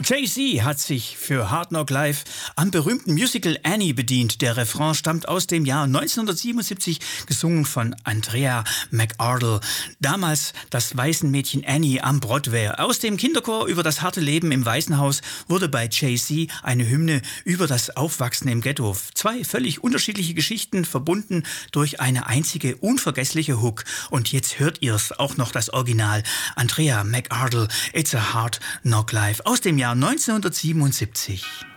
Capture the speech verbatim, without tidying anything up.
Jay-Z hat sich für Hard Knock Life am berühmten Musical Annie bedient. Der Refrain stammt aus dem Jahr neunzehnhundertsiebenundsiebzig, gesungen von Andrea McArdle. Damals das Waisenmädchen Annie am Broadway. Aus dem Kinderchor über das harte Leben im Waisenhaus wurde bei Jay-Z eine Hymne über das Aufwachsen im Ghetto. Zwei völlig unterschiedliche Geschichten, verbunden durch eine einzige unvergessliche Hook. Und jetzt hört ihr's auch noch, das Original. Andrea McArdle, It's a Hard Knock Life aus dem Jahr neunzehnhundertsiebenundsiebzig.